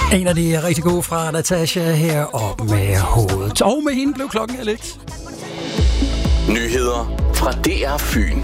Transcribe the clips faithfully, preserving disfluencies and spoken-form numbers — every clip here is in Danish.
En af de rigtig gode fra Natasha her op med hovedet. Og med hende blev klokken lidt. Nyheder fra D R Fyn.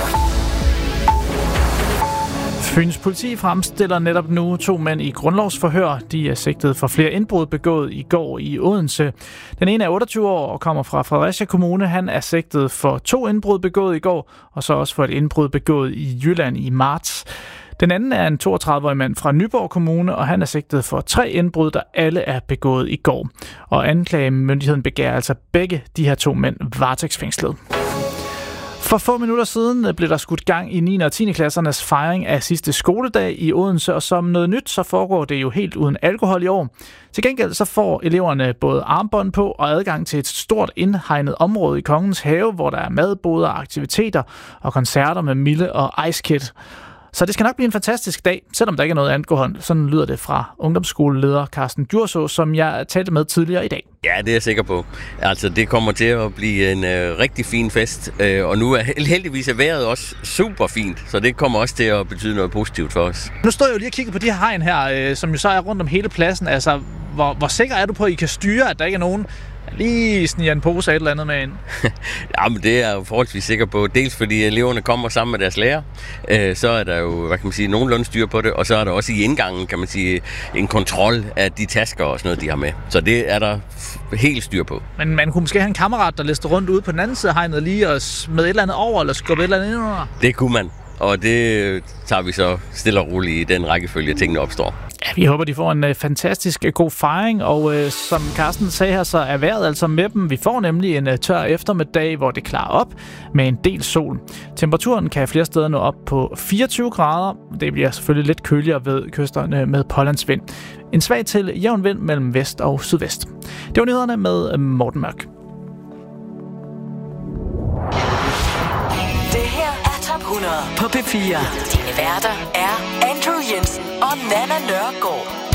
Fyns politi fremstiller netop nu to mænd i grundlovsforhør. De er sigtet for flere indbrud begået i går i Odense. Den ene er otteogtyve år og kommer fra Fredericia Kommune. Han er sigtet for to indbrud begået i går, og så også for et indbrud begået i Jylland i marts. Den anden er en toogtredive-årig mand fra Nyborg Kommune, og han er sigtet for tre indbrud, der alle er begået i går. Og anklagemyndigheden begærer altså begge de her to mænd varetægtsfængslet. For få minutter siden blev der skudt gang i niende og tiende klassernes fejring af sidste skoledag i Odense, og som noget nyt, så foregår det jo helt uden alkohol i år. Til gengæld så får eleverne både armbånd på og adgang til et stort indhegnet område i Kongens Have, hvor der er madboder, aktiviteter og koncerter med Mille og Ice Kid. Så det skal nok blive en fantastisk dag, selvom der ikke er noget alkohol. Sådan lyder det fra ungdomsskoleleder Carsten Djurså, som jeg talte med tidligere i dag. Ja, det er jeg sikker på. Altså, det kommer til at blive en øh, rigtig fin fest, øh, og nu er heldigvis er vejret også super fint, så det kommer også til at betyde noget positivt for os. Nu står jeg jo lige og kigger på de her hegn her, øh, som jo så er rundt om hele pladsen. Altså, hvor, hvor sikker er du på, at I kan styre, at der ikke er nogen lige sniger en pose af et eller andet med ind? Jamen, det er jeg jo forholdsvis sikker på. Dels fordi eleverne kommer sammen med deres lærer, øh, så er der jo, hvad kan man sige, nogenlunde styr på det, og så er der også i indgangen, kan man sige, en kontrol af de tasker og sådan noget, de har med. Så det er der helt styr på. Men man kunne måske have en kammerat, der lister rundt ude på den anden side af hegnet lige og smed et eller andet over, eller skubbe et eller andet ind under? Det kunne man, og det tager vi så stille og roligt i den rækkefølge, tingene opstår. Ja, vi håber, de får en uh, fantastisk uh, god fejring, og uh, som Carsten sagde her, så er vejret altså med dem. Vi får nemlig en uh, tør eftermiddag, hvor det klarer op med en del sol. Temperaturen kan flere steder nå op på fireogtyve grader. Det bliver selvfølgelig lidt køligere ved kysterne med pålandsvind. En svag til jævn vind mellem vest og sydvest. Det var nyhederne med Morten Mørk. Det her er Top hundrede på P fire. Dine værter er Andrew Jensen og Nana Nørgaard.